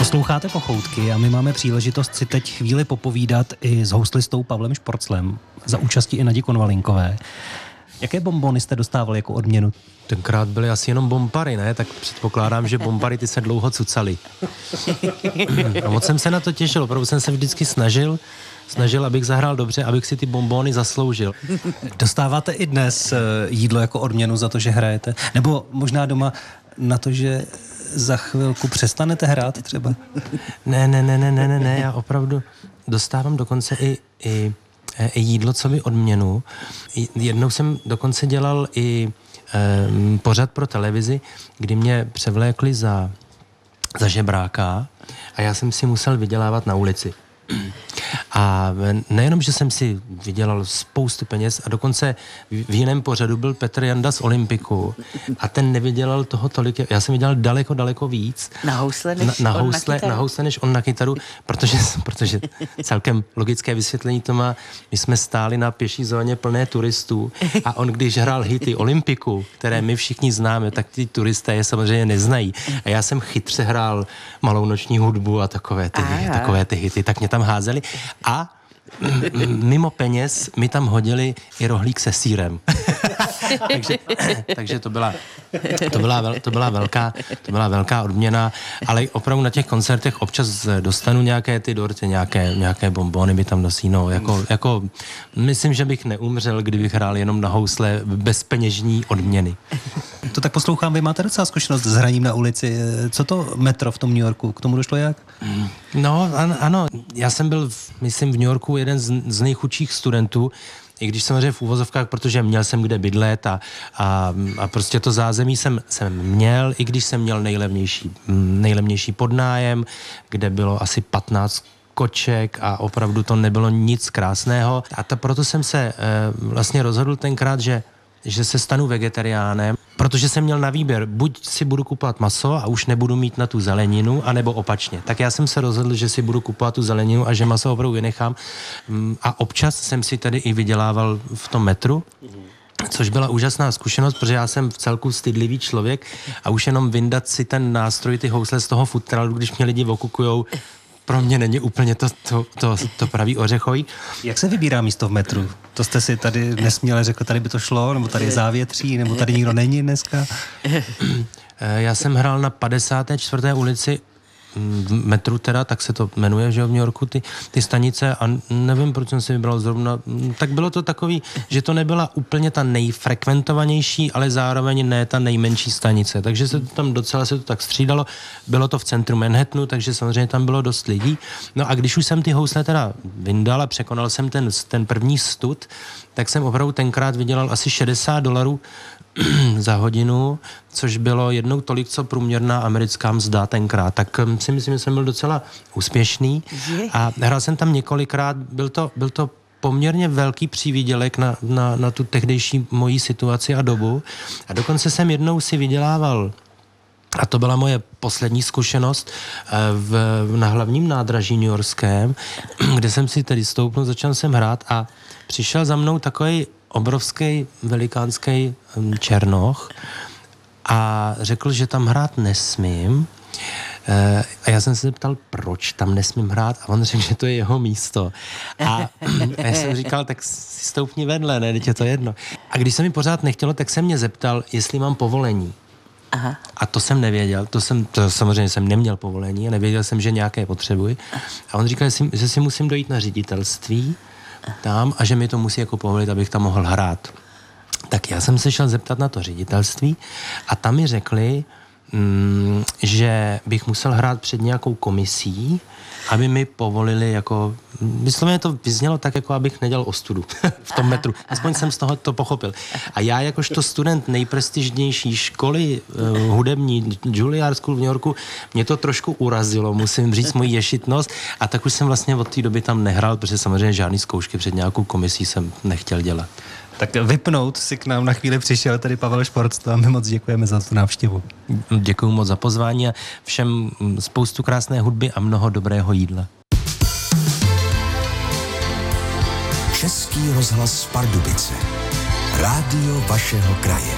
Posloucháte Pochoutky a my máme příležitost si teď chvíli popovídat i s houslistou Pavlem Šporclem za účasti i Nadi Konvalinkové. Jaké bonbony jste dostávali jako odměnu? Tenkrát byly asi jenom bombary, ne? Tak předpokládám, že bombary ty se dlouho cucaly. A moc jsem se na to těšil, opravdu jsem se vždycky snažil, abych zahrál dobře, abych si ty bonbony zasloužil. Dostáváte i dnes jídlo jako odměnu za to, že hrajete? Nebo možná doma na to, že za chvilku přestanete hrát třeba? Ne, já opravdu dostávám dokonce i jídlo, co by odměnu. Jednou jsem dokonce dělal i pořad pro televizi, kdy mě převlékli za žebráka a já jsem si musel vydělávat na ulici. A nejenom, že jsem si vydělal spoustu peněz a dokonce v jiném pořadu byl Petr Janda z Olympiku a ten nevydělal toho tolik, já jsem vydělal daleko víc. Na housle než on na kytaru, protože celkem logické vysvětlení to má, my jsme stáli na pěší zóně plné turistů a on když hrál hity Olympiku, které my všichni známe, tak ty turisté je samozřejmě neznají. A já jsem chytře hrál Malou noční hudbu a takové ty hity, tak mě tam házeli a mimo peněz mi tam hodili i rohlík se sýrem. takže to byla velká odměna, ale opravdu na těch koncertech občas dostanu nějaké ty dorty, nějaké bonbony mi tam nosí, no, jako myslím, že bych neumřel, kdybych hrál jenom na housle bez peněžní odměny. To tak poslouchám, vy máte docela zkušenost s hraním na ulici. Co to metro v tom New Yorku? K tomu došlo jak? No, ano. Já jsem byl, myslím, v New Yorku jeden z nejchudších studentů, i když samozřejmě v úvozovkách, protože měl jsem kde bydlet a prostě to zázemí jsem měl, i když jsem měl nejlevnější podnájem, kde bylo asi 15 koček a opravdu to nebylo nic krásného. A proto jsem se vlastně rozhodl tenkrát, že se stanu vegetariánem, protože jsem měl na výběr, buď si budu kupovat maso a už nebudu mít na tu zeleninu, anebo opačně. Tak já jsem se rozhodl, že si budu kupovat tu zeleninu a že maso opravdu vynechám. A občas jsem si tady i vydělával v tom metru, což byla úžasná zkušenost, protože já jsem v celku stydlivý člověk a už jenom vyndat si ten nástroj, ty housle z toho futralu, když mě lidi okukujou, pro mě není úplně to pravý ořechový. Jak se vybírá místo v metru? To jste si tady nesměle řekl, tady by to šlo, nebo tady je závětří, nebo tady nikdo není dneska? Já jsem hrál na 54. ulici v metru teda, tak se to jmenuje, že v New Yorku, ty stanice a nevím, proč jsem si vybral zrovna, tak bylo to takový, že to nebyla úplně ta nejfrekventovanější, ale zároveň ne ta nejmenší stanice, takže se to tam docela se to tak střídalo, bylo to v centru Manhattanu, takže samozřejmě tam bylo dost lidí, no a když už jsem ty housle teda vyndal a překonal jsem ten první stud, tak jsem opravdu tenkrát vydělal asi $60 za hodinu, což bylo jednou tolik, co průměrná americká mzda tenkrát. Tak si myslím, že jsem byl docela úspěšný a hrál jsem tam několikrát. Byl to poměrně velký přívydělek na tu tehdejší moji situaci a dobu. A dokonce jsem jednou si vydělával, a to byla moje poslední zkušenost na hlavním nádraží newyorském, kde jsem si tedy stoupnul, začal jsem hrát a přišel za mnou takový obrovský, velikánský černoch a řekl, že tam hrát nesmím. A já jsem se zeptal, proč tam nesmím hrát a on řekl, že to je jeho místo. A já jsem říkal, tak si stoupni vedle, ne, teď je to jedno. A když se mi pořád nechtělo, tak se mě zeptal, jestli mám povolení. Aha. A to jsem nevěděl, samozřejmě jsem neměl povolení a nevěděl jsem, že nějaké potřebuji. A on říkal, že si musím dojít na ředitelství tam a že mi to musí jako povolit, abych tam mohl hrát. Tak já jsem se šel zeptat na to ředitelství a tam mi řekli, že bych musel hrát před nějakou komisí, aby mi povolili jako, vysloveně to vyznělo tak, jako abych nedělal ostudu v tom metru. Aspoň jsem z toho to pochopil. A já jakožto student nejprestižnější školy hudební Juilliard School v New Yorku, mě to trošku urazilo, musím říct moji ješitnost a tak už jsem vlastně od té doby tam nehrál, protože samozřejmě žádný zkoušky před nějakou komisí jsem nechtěl dělat. Tak vypnout si k nám na chvíli přišel tady Pavel Šporc a my moc děkujeme za tu návštěvu. Děkuju moc za pozvání a všem spoustu krásné hudby a mnoho dobrého jídla. Český rozhlas Pardubice. Rádio vašeho kraje.